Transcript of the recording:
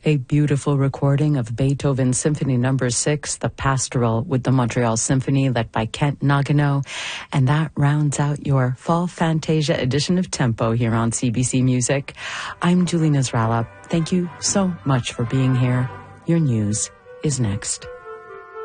A beautiful recording of Beethoven's Symphony No. 6, The Pastoral, with the Montreal Symphony, led by Kent Nagano. And that rounds out your Fall Fantasia edition of Tempo here on CBC Music. I'm Julie Nasrallah. Thank you so much for being here. Your news is next.